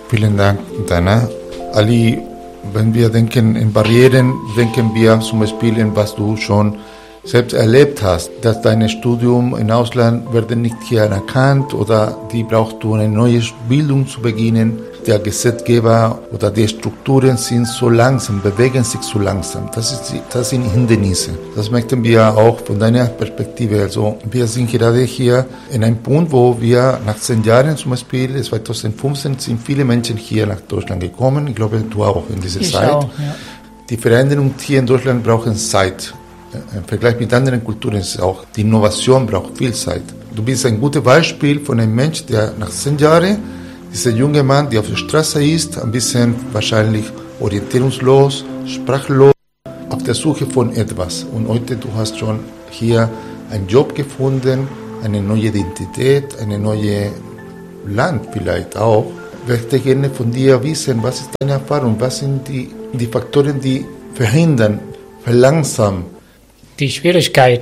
Vielen Dank, Dana. Ali, wenn wir denken in Barrieren, denken wir zum Beispiel in was du schon selbst erlebt hast, dass dein Studium im Ausland wird nicht hier anerkannt oder die brauchst du eine neue Bildung zu beginnen. Der Gesetzgeber oder die Strukturen sind so langsam, bewegen sich so langsam. Das sind Hindernisse. Das möchten wir auch von deiner Perspektive. Also wir sind gerade hier in einem Punkt, wo wir nach 10 Jahren zum Beispiel, 2015, sind viele Menschen hier nach Deutschland gekommen. Ich glaube, du auch in dieser Zeit. Auch, ja. Die Veränderungen hier in Deutschland brauchen Zeit. Im Vergleich mit anderen Kulturen ist auch die Innovation braucht viel Zeit. Du bist ein gutes Beispiel von einem Mensch, der nach 10 Jahren, dieser junge Mann, der auf der Straße ist, ein bisschen wahrscheinlich orientierungslos, sprachlos, auf der Suche von etwas. Und heute, du hast schon hier einen Job gefunden, eine neue Identität, eine neue Land vielleicht auch. Ich möchte gerne von dir wissen, was ist deine Erfahrung, was sind die Faktoren, die verhindern, verlangsamen. Die Schwierigkeit,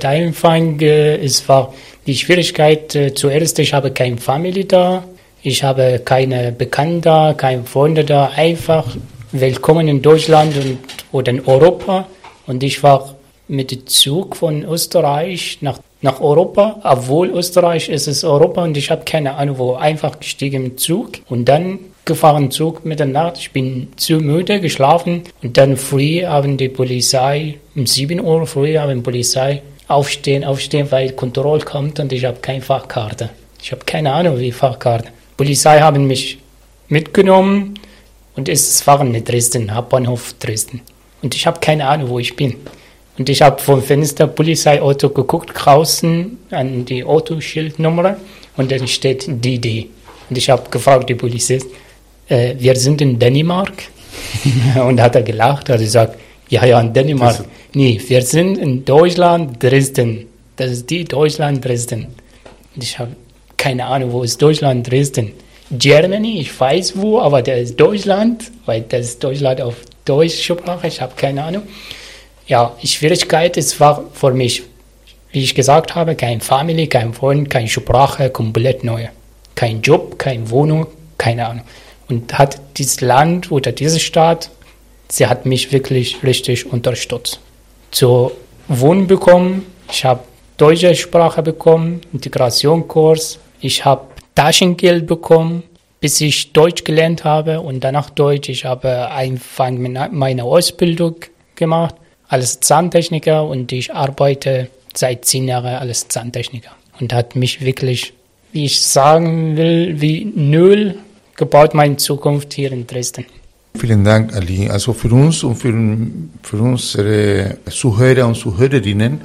es war die Schwierigkeit, zuerst, ich habe keine Familie da, ich habe keine Bekannten da, keine Freunde da, einfach willkommen in Deutschland oder in Europa. Und ich war mit dem Zug von Österreich nach Europa, obwohl Österreich ist es Europa und ich habe keine Ahnung wo, einfach gestiegen im Zug und dann gefahren Zug Mitternacht, ich bin zu müde, geschlafen und dann früh haben die Polizei, um 7 Uhr früh haben die Polizei aufstehen, weil Kontrolle kommt und ich habe keine Fahrkarte. Ich habe keine Ahnung wie Fahrkarte. Polizei haben mich mitgenommen und es waren in Dresden, Hauptbahnhof Dresden. Und ich habe keine Ahnung, wo ich bin. Und ich habe vom Fenster Polizeiauto geguckt, draußen an die Autoschildnummer und dann steht DD. Und ich habe gefragt, die Polizist, wir sind in Dänemark. Und hat er gelacht, hat gesagt, ja, in Dänemark. Nee, wir sind in Deutschland, Dresden. Das ist die Deutschland, Dresden. Und ich habe keine Ahnung, wo ist Deutschland, Dresden. Germany, ich weiß wo, aber das ist Deutschland, weil das ist Deutschland auf deutsche Sprache, ich habe keine Ahnung. Ja, die Schwierigkeit war für mich, wie ich gesagt habe, keine Familie, kein Freund, keine Sprache, komplett neu. Kein Job, keine Wohnung, keine Ahnung. Und hat dieses Land oder diese Stadt, sie hat mich wirklich richtig unterstützt. Zu Wohnen bekommen, ich habe deutsche Sprache bekommen, Integrationskurs, ich habe Taschengeld bekommen, bis ich Deutsch gelernt habe und danach Deutsch. Ich habe einfach meine Ausbildung gemacht als Zahntechniker und ich arbeite seit 10 Jahren als Zahntechniker. Und hat mich wirklich, wie ich sagen will, wie null gebaut, meine Zukunft hier in Dresden. Vielen Dank, Ali. Also für uns und für unsere Zuhörer und Zuhörerinnen,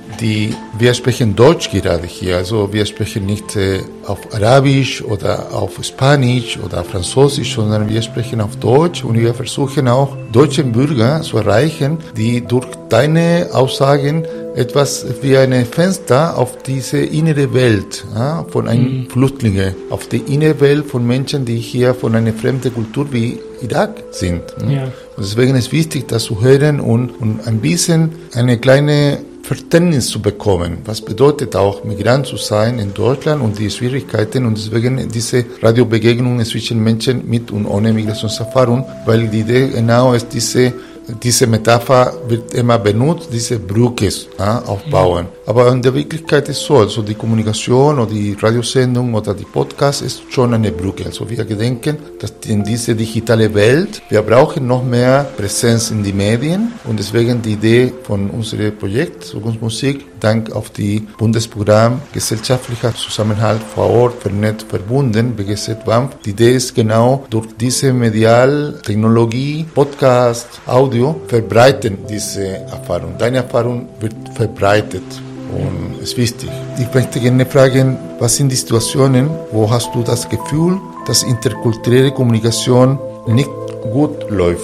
wir sprechen Deutsch gerade hier, also wir sprechen nicht auf Arabisch oder auf Spanisch oder Französisch, sondern wir sprechen auf Deutsch und wir versuchen auch deutsche Bürger zu erreichen, die durch deine Aussagen etwas wie ein Fenster auf diese innere Welt von einem Flüchtlinge, auf die innere Welt von Menschen, die hier von einer fremden Kultur wie Irak sind. Ja. Und deswegen ist wichtig, das zu hören und ein bisschen eine kleine Verständnis zu bekommen. Was bedeutet auch, Migrant zu sein in Deutschland und die Schwierigkeiten und deswegen diese Radiobegegnungen zwischen Menschen mit und ohne Migrationserfahrung, weil die Idee genau ist, diese Metapher wird immer benutzt, diese Brücke aufbauen. Aber in der Wirklichkeit ist so, also die Kommunikation oder die Radiosendung oder die Podcast ist schon eine Brücke. Also wir gedenken, dass in diese digitale Welt, wir brauchen noch mehr Präsenz in die Medien und deswegen die Idee von unserem Projekt Zukunftsmusik, dank auf die Bundesprogramm Gesellschaftlicher Zusammenhalt vor Ort, vernetzt, verbunden, BGZ BAMF. Die Idee ist genau, durch diese Medial-Technologie, Podcast, Audio, verbreiten diese Erfahrung. Deine Erfahrung wird verbreitet und ist wichtig. Ich möchte gerne fragen, was sind die Situationen, wo hast du das Gefühl, dass interkulturelle Kommunikation nicht gut läuft?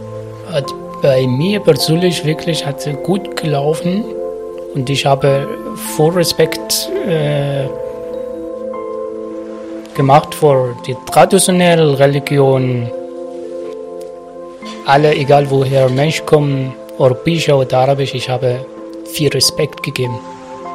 Bei mir persönlich wirklich hat es gut gelaufen und ich habe voll Respekt gemacht für die traditionelle Religion. Alle, egal woher Mensch kommt, europäischer oder arabisch, ich habe viel Respekt gegeben.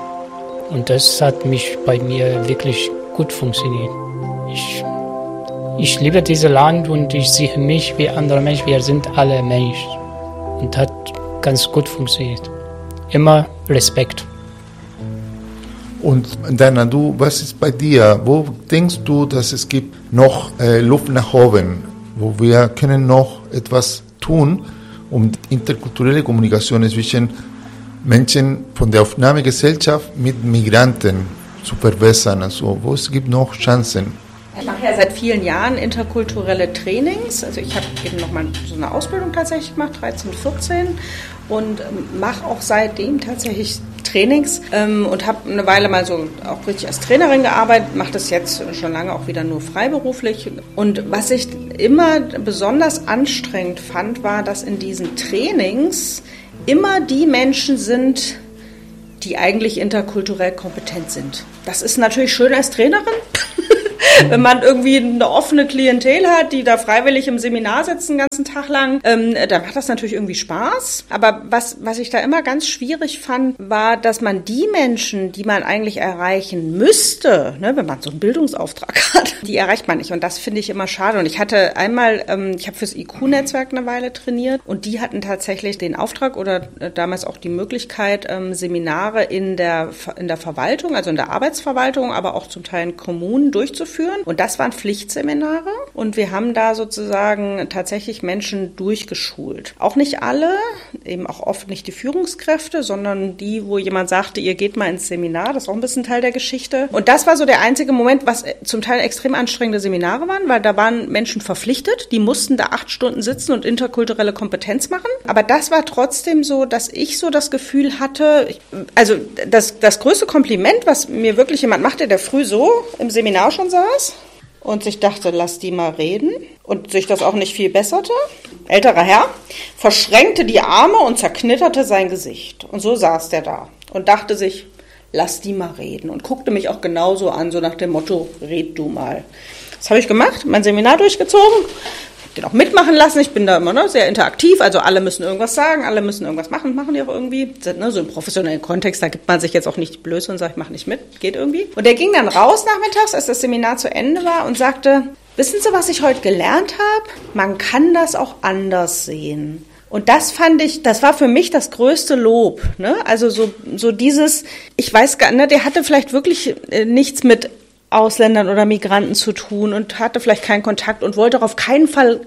Und das hat mich bei mir wirklich gut funktioniert. Ich liebe dieses Land und ich sehe mich wie andere Menschen. Wir sind alle Menschen. Und hat ganz gut funktioniert. Immer Respekt. Und Dana, was ist bei dir? Wo denkst du, dass es gibt noch Luft nach oben, wo wir können noch etwas tun, um interkulturelle Kommunikation zwischen Menschen von der Aufnahmegesellschaft mit Migranten zu verbessern? Also wo es gibt noch Chancen? Ich mache ja seit vielen Jahren interkulturelle Trainings. Also ich habe eben nochmal so eine Ausbildung tatsächlich gemacht, 13, 14 und mache auch seitdem tatsächlich Trainings und habe eine Weile mal so auch richtig als Trainerin gearbeitet, mache das jetzt schon lange auch wieder nur freiberuflich. Und was ich immer besonders anstrengend fand, war, dass in diesen Trainings immer die Menschen sind, die eigentlich interkulturell kompetent sind. Das ist natürlich schön als Trainerin, wenn man irgendwie eine offene Klientel hat, die da freiwillig im Seminar sitzen den ganzen Tag lang, dann macht das natürlich irgendwie Spaß. Aber was ich da immer ganz schwierig fand, war, dass man die Menschen, die man eigentlich erreichen müsste, ne, wenn man so einen Bildungsauftrag hat, die erreicht man nicht. Und das finde ich immer schade. Und ich hatte einmal, ich habe fürs IQ-Netzwerk eine Weile trainiert und die hatten tatsächlich den Auftrag oder damals auch die Möglichkeit, Seminare in der Verwaltung, also in der Arbeitsverwaltung, aber auch zum Teil in Kommunen durchzuführen. Und das waren Pflichtseminare und wir haben da sozusagen tatsächlich Menschen durchgeschult. Auch nicht alle, eben auch oft nicht die Führungskräfte, sondern die, wo jemand sagte, ihr geht mal ins Seminar, das ist auch ein bisschen Teil der Geschichte. Und das war so der einzige Moment, was zum Teil extrem anstrengende Seminare waren, weil da waren Menschen verpflichtet, die mussten da 8 Stunden sitzen und interkulturelle Kompetenz machen. Aber das war trotzdem so, dass ich so das Gefühl hatte, also das größte Kompliment, was mir wirklich jemand machte, der früh so im Seminar schon saß, und sich dachte, lass die mal reden und sich das auch nicht viel besserte. Älterer Herr verschränkte die Arme und zerknitterte sein Gesicht. Und so saß der da und dachte sich, lass die mal reden und guckte mich auch genauso an, so nach dem Motto, red du mal. Das habe ich gemacht, mein Seminar durchgezogen, den auch mitmachen lassen. Ich bin da immer sehr interaktiv, also alle müssen irgendwas sagen, alle müssen irgendwas machen die auch irgendwie. So im professionellen Kontext, da gibt man sich jetzt auch nicht Blöße und sagt, ich mache nicht mit, geht irgendwie. Und der ging dann raus nachmittags, als das Seminar zu Ende war und sagte, wissen Sie, was ich heute gelernt habe? Man kann das auch anders sehen. Und das fand ich, das war für mich das größte Lob, ne? Also so dieses, ich weiß gar nicht, der hatte vielleicht wirklich nichts mit Ausländern oder Migranten zu tun und hatte vielleicht keinen Kontakt und wollte auch auf keinen Fall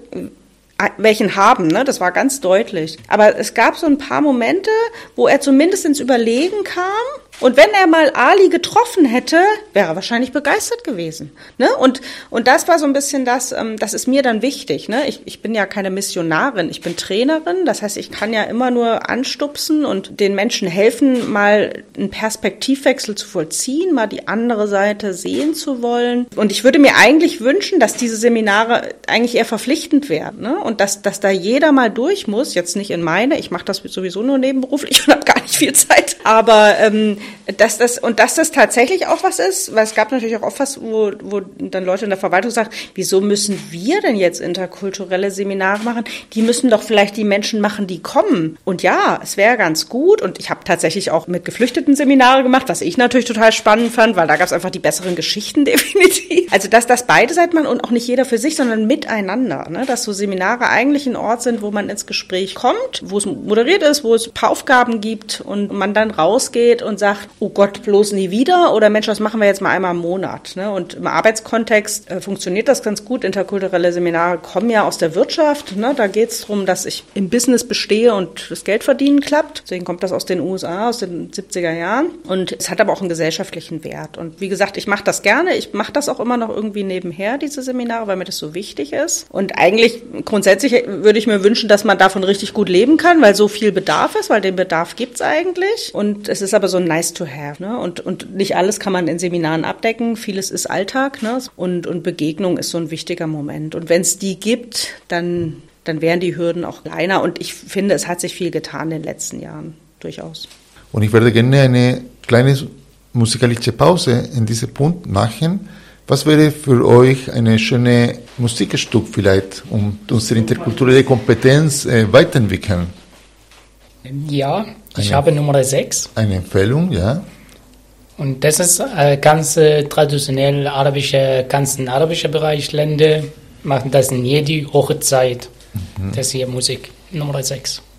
welchen haben, ne? Das war ganz deutlich. Aber es gab so ein paar Momente, wo er zumindest ins Überlegen kam. Und wenn er mal Ali getroffen hätte, wäre er wahrscheinlich begeistert gewesen. Ne? Und das war so ein bisschen das ist mir dann wichtig. Ne? Ich bin ja keine Missionarin, ich bin Trainerin. Das heißt, ich kann ja immer nur anstupsen und den Menschen helfen, mal einen Perspektivwechsel zu vollziehen, mal die andere Seite sehen zu wollen. Und ich würde mir eigentlich wünschen, dass diese Seminare eigentlich eher verpflichtend werden. Ne? Und dass da jeder mal durch muss, jetzt nicht in meine, ich mache das sowieso nur nebenberuflich und habe gar nicht viel Zeit, aber dass das tatsächlich auch was ist, weil es gab natürlich auch oft was, wo dann Leute in der Verwaltung sagen, wieso müssen wir denn jetzt interkulturelle Seminare machen? Die müssen doch vielleicht die Menschen machen, die kommen. Und ja, es wäre ganz gut und ich habe tatsächlich auch mit Geflüchteten Seminare gemacht, was ich natürlich total spannend fand, weil da gab es einfach die besseren Geschichten definitiv. Also dass das beide Seiten machen und auch nicht jeder für sich, sondern miteinander, ne? Dass so Seminare eigentlich ein Ort sind, wo man ins Gespräch kommt, wo es moderiert ist, wo es ein paar Aufgaben gibt und man dann rausgeht und sagt, oh Gott, bloß nie wieder oder Mensch, das machen wir jetzt mal einmal im Monat. Ne? Und im Arbeitskontext funktioniert das ganz gut. Interkulturelle Seminare kommen ja aus der Wirtschaft. Ne? Da geht es darum, dass ich im Business bestehe und das Geldverdienen klappt. Deswegen kommt das aus den USA, aus den 70er Jahren. Und es hat aber auch einen gesellschaftlichen Wert. Und wie gesagt, ich mache das gerne. Ich mache das auch immer noch irgendwie nebenher, diese Seminare, weil mir das so wichtig ist. Und eigentlich grundsätzlich würde ich mir wünschen, dass man davon richtig gut leben kann, weil so viel Bedarf ist, weil den Bedarf gibt's eigentlich. Und es ist aber so nice to have. Ne? Und nicht alles kann man in Seminaren abdecken. Vieles ist Alltag. Ne? Und Begegnung ist so ein wichtiger Moment. Und wenn es die gibt, dann wären die Hürden auch kleiner. Und ich finde, es hat sich viel getan in den letzten Jahren. Durchaus. Und ich würde gerne eine kleine musikalische Pause in diesem Punkt machen. Was wäre für euch eine schöne Musikstück vielleicht, um unsere interkulturelle Kompetenz weiterentwickeln? Ja, ich habe Nummer 6. Eine Empfehlung, ja. Und das ist ganz traditionell ganzen arabische Bereich, Länder. machen das in jede Hochzeit. Das hier Musik Nummer 6.